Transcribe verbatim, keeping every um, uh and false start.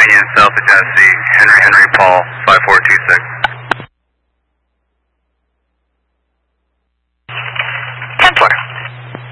Union, South of Tennessee, Henry Henry Paul, five four two six.